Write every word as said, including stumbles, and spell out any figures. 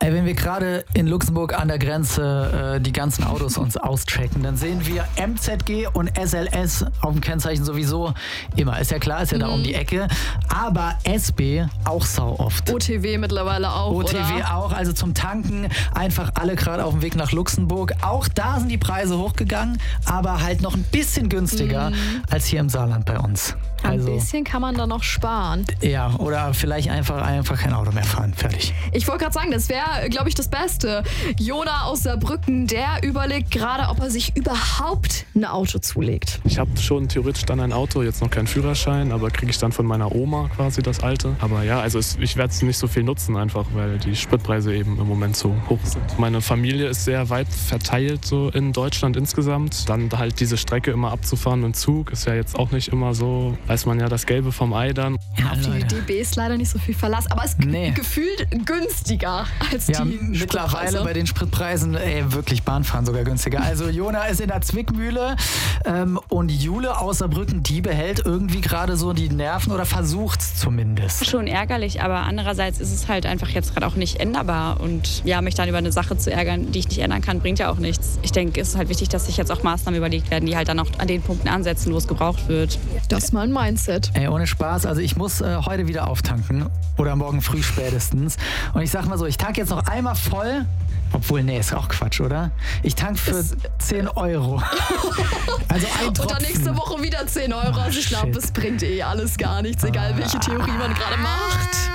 Ey, wenn wir gerade in Luxemburg an der Grenze äh, die ganzen Autos uns auschecken, dann sehen wir M Z G und S L S auf dem Kennzeichen sowieso immer. Ist ja klar, ist ja da um die Ecke. Aber S B auch sau oft. O T W mittlerweile auch, O T W oder? auch, also zum Tanken einfach alle gerade auf dem Weg nach Luxemburg. Auch da sind die Preise hochgegangen, aber halt noch ein bisschen günstiger Mhm. als hier im Saarland bei uns. Ein Also, bisschen kann man da noch sparen. ja, oder vielleicht einfach, einfach kein Auto mehr fahren. Fertig. Ich wollte gerade sagen, das wäre, glaube ich, das Beste. Jona aus Saarbrücken, der überlegt gerade, ob er sich überhaupt ein Auto zulegt. Ich habe schon theoretisch dann ein Auto, jetzt noch keinen Führerschein, aber kriege ich dann von meiner Oma quasi das alte. Aber ja, also es, ich werde es nicht so viel nutzen einfach, weil die Spritpreise eben im Moment so hoch sind. Meine Familie ist sehr weit verteilt so in Deutschland insgesamt. Dann halt diese Strecke immer abzufahren mit Zug ist ja jetzt auch nicht immer so, weiß man ja das Gelbe vom Ei dann. Ja, Auf die Leute. D B ist leider nicht so viel Verlass, aber es ist Nee. gefühlt günstiger als Ja, die mittlerweile Spritpreise. bei den Spritpreisen, ey, wirklich Bahnfahren sogar günstiger. Also Jona ist in der Zwickmühle ähm, und Jule aus Saarbrücken, die behält irgendwie gerade so die Nerven oder versucht's zumindest. Schon ärgerlich, aber andererseits ist es halt einfach jetzt gerade auch nicht änderbar und ja, mich dann über eine Sache zu ärgern, die ich nicht ändern kann, bringt ja auch nichts. Ich denke, es ist halt wichtig, dass sich jetzt auch Maßnahmen überlegt werden, die halt dann auch an den Punkten ansetzen, wo es gebraucht wird. Das ist mal ein Mindset. Ey, ohne Spaß, also ich muss äh, heute wieder auftanken oder morgen früh spätestens und ich sag mal so, ich tanke jetzt noch einmal voll. Obwohl, nee, ist auch Quatsch, oder? Ich tank für Ist- zehn Euro. Also ein Und Tropfen. dann nächste Woche wieder zehn Euro. Oh, Also ich glaube, shit. es bringt eh alles gar nichts, egal welche Theorie man gerade macht.